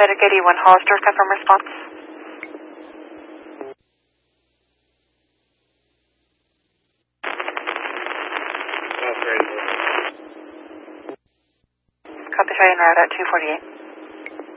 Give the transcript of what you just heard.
Medic 81 Hollister, confirm response. Copy, try en route at 248.